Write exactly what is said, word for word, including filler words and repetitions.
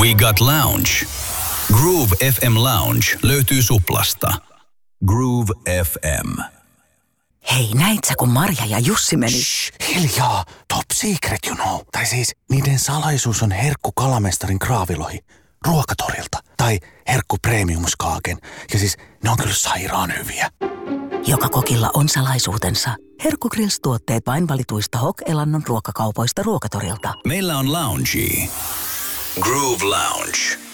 We Got Lounge. Groove F M Lounge löytyy Suplasta. Groove F M. Hei, näit sä, kun Marja ja Jussi meni? Shh, hiljaa. Top secret, you know. Tai siis, niiden salaisuus on herkku kalamestarin kraavilohi ruokatorilta. Tai herkku premiumskaaken. Ja siis, ne on kyllä sairaan hyviä. Joka kokilla on salaisuutensa. Herkku Grills-tuotteet vain valituista Hok-elannon ruokakaupoista ruokatorilta. Meillä on lounge. Groove Lounge.